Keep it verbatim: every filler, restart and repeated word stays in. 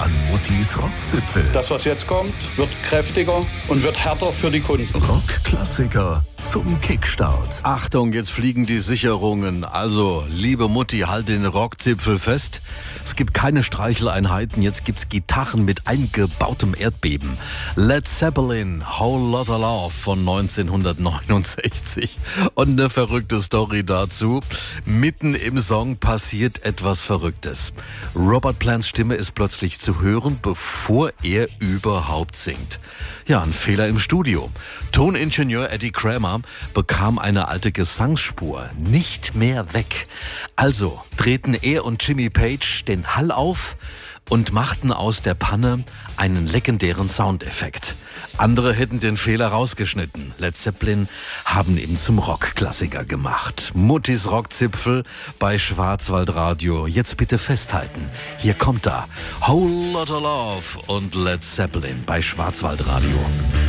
an Muttis Rockzipfel. Das, was jetzt kommt, wird kräftiger und wird härter für die Kunden. Rockklassiker zum Kickstart. Achtung, jetzt fliegen die Sicherungen. Also, liebe Mutti, halt den Rockzipfel fest. Es gibt keine Streicheleinheiten, jetzt gibt's Gitarren mit eingebautem Erdbeben. Led Zeppelin, Whole Lotta Love von neunzehnhundertneunundsechzig. Und eine verrückte Story dazu. Mitten im Song passiert etwas Verrücktes. Robert Plants Stimme ist plötzlich zu hören, bevor er überhaupt singt. Ja, ein Fehler im Studio. Toningenieur Eddie Kramer bekam eine alte Gesangsspur nicht mehr weg. Also drehten er und Jimmy Page den Hall auf und machten aus der Panne einen legendären Soundeffekt. Andere hätten den Fehler rausgeschnitten. Led Zeppelin haben ihn zum Rockklassiker gemacht. Muttis Rockzipfel bei Schwarzwaldradio. Jetzt bitte festhalten. Hier kommt er. Whole Lotta Love und Led Zeppelin bei Schwarzwaldradio.